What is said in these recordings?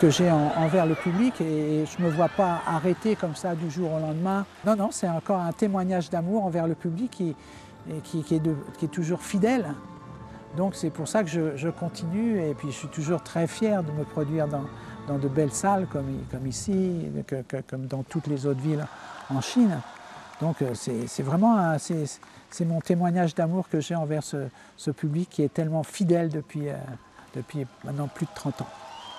que j'ai envers le public et je ne me vois pas arrêter comme ça du jour au lendemain. Non, non, c'est encore un témoignage d'amour envers le public qui est toujours fidèle. Donc c'est pour ça que je continue et puis je suis toujours très fier de me produire dans de belles salles comme ici, comme dans toutes les autres villes en Chine. Donc c'est vraiment c'est mon témoignage d'amour que j'ai envers ce public qui est tellement fidèle depuis maintenant plus de 30 ans.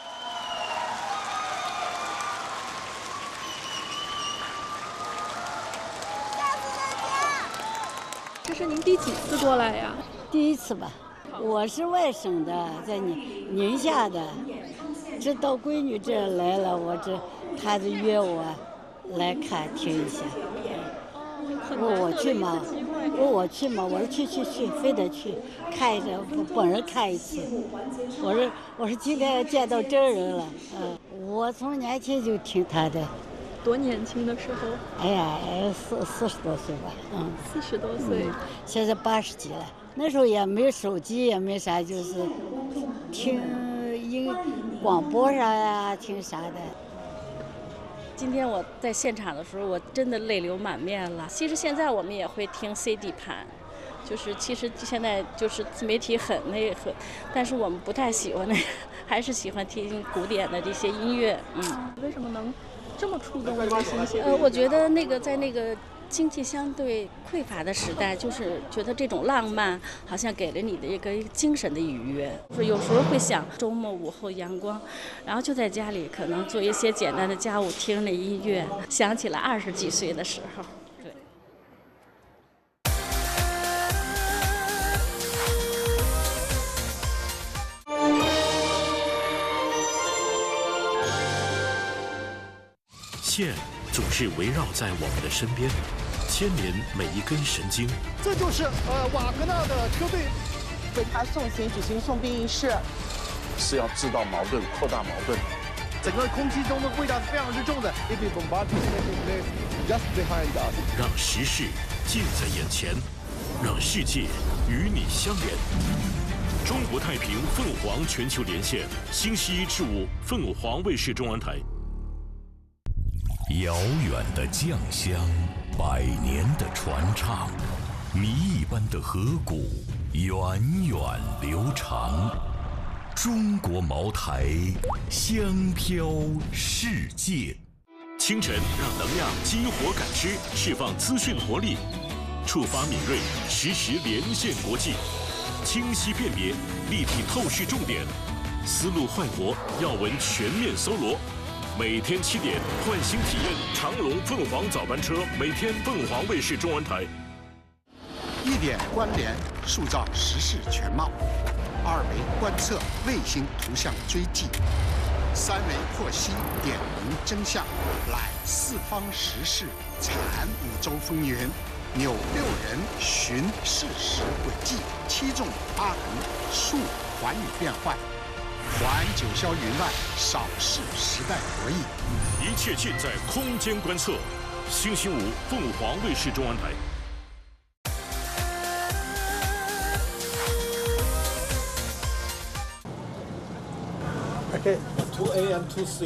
这是您第几次过来呀？ 第一次吧，我是外省的，在宁夏的，这到闺女这来了，她就约我来看听一下。问我去吗？问我去吗？我说去，非得去看一下，本人看一次。我说今天见到真人了，我从年轻就听她的。 多年轻的时候？ 哎呀，40多岁吧 ，40多岁， 现在80几了。那时候也没手机，也没啥，就是听广播上呀，听啥的。 今天我在现场的时候，我真的泪流满面了。其实现在我们也会听 CD 盘，就是其实现在就是自媒体很，但是我们不太喜欢那个，还是喜欢听古典的这些音乐。 为什么能？ 这么触动我的心弦。 我觉得在那个经济相对匮乏的时代，就是觉得这种浪漫好像给了你的一个精神的愉悦。有时候会想周末午后阳光，然后就在家里可能做一些简单的家务，听那音乐，想起了20几岁的时候。 线总是围绕在我们的身边，牵连每一根神经。 这就是瓦格纳的车队为他送行举行送殡仪式， 是要制造矛盾、扩大矛盾。 整个空气中的味道是非常之重的。 让时事近在眼前，让世界与你相连。中国太平凤凰全球连线，星期1至5，凤凰卫视中文台。 遥远的酱香，100年的传唱，谜一般的河谷，源远流长。中国茅台，香飘世界。 清晨让能量激活感知，释放资讯活力，触发敏锐，实时连线国际，清晰辨别，立体透视重点，思路焕活，要闻全面搜罗。 每天7点，换新体验长龙凤凰早班车，每天凤凰卫视中文台。 1点关联，塑造时事全貌；2维观测，卫星图像追迹；3维获悉，点明真相，揽四方时事，产5洲风云，扭6人寻事实轨迹，7纵8横，述寰宇变幻。 环九霄云外，扫视时代博弈， 一切尽在空间观测。星期5，凤凰卫视中文台。 Okay, 2A and 2C.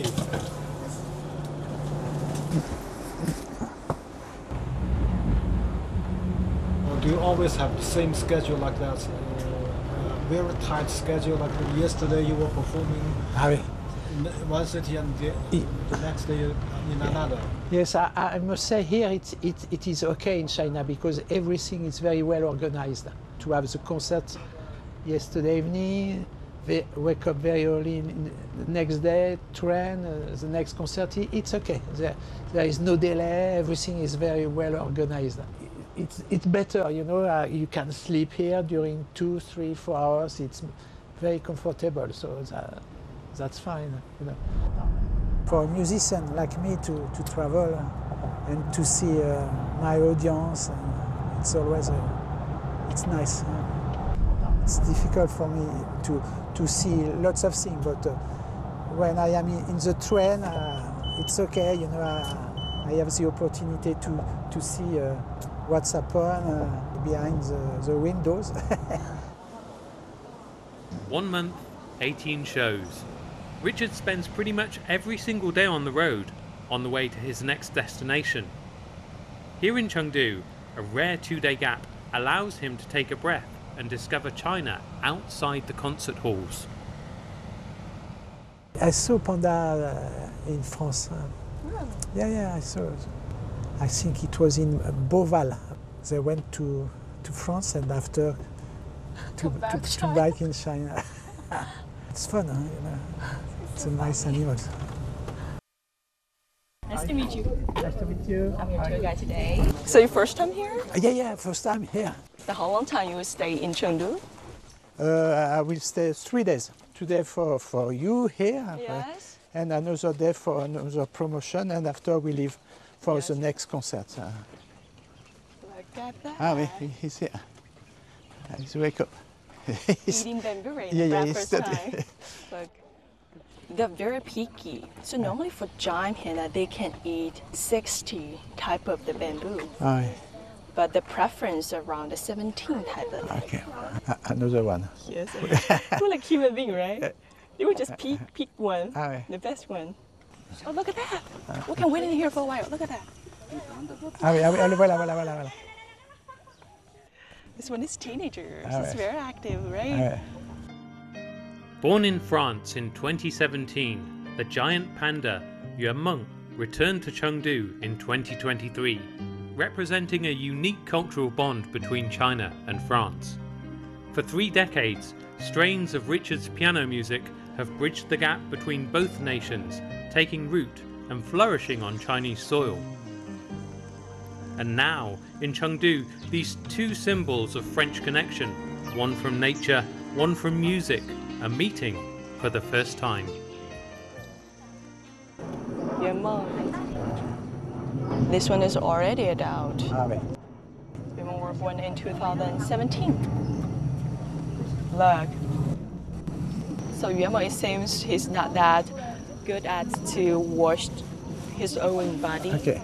Do you always have the same schedule like that? Very tight schedule. Like yesterday, you were performing in one city and the next day in another. Yes, I must say here it is okay in China because everything is very well organized. To have the concert yesterday evening, wake up very early in the next day, train, the next concert. It's okay. There is no delay. Everything is very well organized. It's better, you know, you can sleep here during 2, 3, 4 hours. It's very comfortable, so that's fine, you know. For a musician like me to travel and to see my audience, it's always it's nice. It's difficult for me to see lots of things, but when I am in the train, it's okay, you know, I have the opportunity to see what's happened behind the windows. 1 month, 18 shows. Richard spends pretty much every single day on the road, on the way to his next destination. Here in Chengdu, a rare 2-day gap allows him to take a breath and discover China outside the concert halls. I saw panda in France. Yeah, I saw it. I think it was in Beauval. They went to France and after to back in China. It's fun, huh? You know? It's a nice animal. Nice to meet you. Nice to meet you. I'm your tour guide today. So your first time here? Yeah, first time here. So how long time you will stay in Chengdu? I will stay 3 days. 2 days for you here, Yes. And another day for another promotion, and after we leave for the next concert. Look at that. Ah, he's here. He's wake up. Eating bamboo right Yeah, first time. Look. They're very picky. So normally for giant panda, they can eat 60 type of the bamboo. Ah, But the preference around the 17 type of. okay. Another one. Yes. We're like human being, right? They would just pick one, the best one. Oh, look at that. We can wait in here for a while. Look at that. Voilà. This one is teenager. She's very active, right? Born in France in 2017, the giant panda Yuan Meng returned to Chengdu in 2023, representing a unique cultural bond between China and France. For 3 decades, strains of Richard's piano music have bridged the gap between both nations, taking root and flourishing on Chinese soil. And now, in Chengdu, these 2 symbols of French connection, one from nature, one from music, are meeting for the first time. Yuan Meng. This one is already adult. We were born in 2017. Look. So Yuan Meng, it seems he's not that good at to wash his own body. Okay.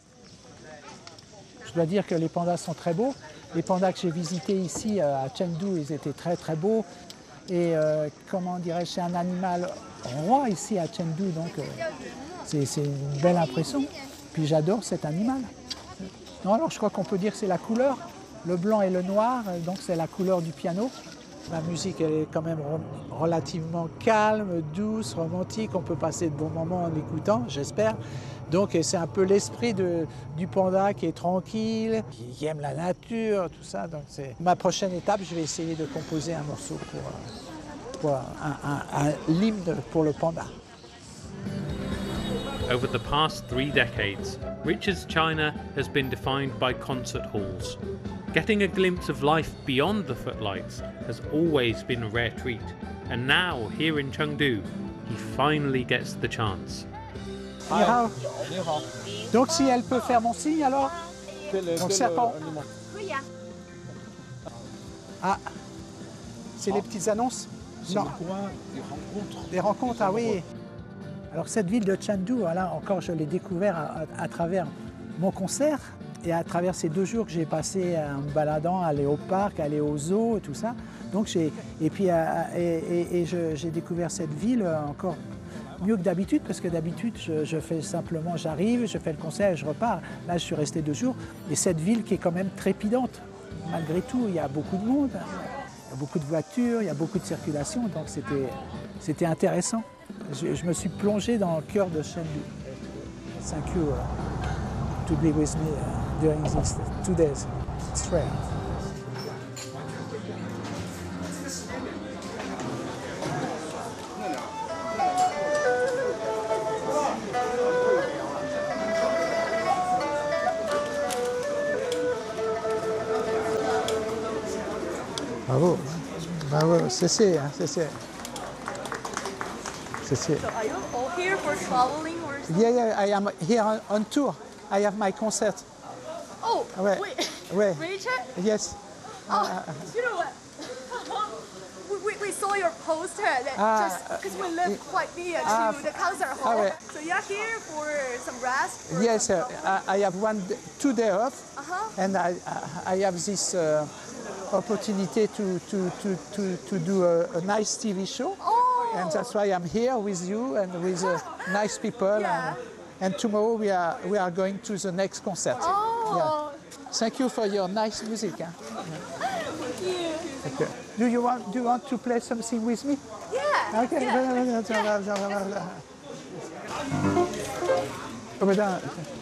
Je dois dire que les pandas sont très beaux. Les pandas que j'ai visités ici à Chengdu, ils étaient très très beaux. Et comment dirais-je, c'est un animal roi ici à Chengdu, donc c'est une belle impression. Puis j'adore cet animal. Non, alors je crois qu'on peut dire que c'est la couleur, le blanc et le noir, donc c'est la couleur du piano. La musique elle est quand même relativement calme, douce, romantique, on peut passer de bons moments en écoutant, j'espère. Donc c'est un peu l'esprit du panda qui est tranquille, qui aime la nature, tout ça. Donc ma prochaine étape, je vais essayer de composer un morceau pour un hymne pour le panda. Over the past 3 decades, Richard's China has been defined by concert halls. Getting a glimpse of life beyond the footlights has always been a rare treat, and now, here in Chengdu, he finally gets the chance. Ni hao. Donc si elle peut faire mon signe alors. Donc serpent. Ah, c'est les petites annonces. Non. Des rencontres, ah oui. Alors cette ville de Chengdu, voilà, encore je l'ai découvert à travers mon concert et à travers ces 2 jours que j'ai passé en me baladant, aller au parc, aller au zoo et tout ça. Donc j'ai découvert cette ville encore mieux que d'habitude, parce que d'habitude je fais simplement, j'arrive, je fais le concert et je repars. Là je suis resté 2 jours et cette ville qui est quand même trépidante. Malgré tout, il y a beaucoup de monde, il y a beaucoup de voitures, il y a beaucoup de circulation, donc c'était intéressant. Je me suis plongé dans le cœur de Chengdu. Thank you to be with me during these 2 days. It's rare. Bravo, c'est. So are you all here for traveling or something? Yeah, I am here on tour. I have my concert. Oh, ouais. Wait. Richard? Yes. Oh, you know what? we saw your poster just because we live quite near to the concert hall. So you're here for some rest? Yes, I have 2 days off, and I have this opportunity to do a nice TV show. Oh, And that's why I'm here with you and with nice people. Yeah. And tomorrow we are going to the next concert. Oh. Yeah. Thank you for your nice music. Huh? Thank you. Okay. Do you want to play something with me? Yeah. Okay. Yeah. Yeah.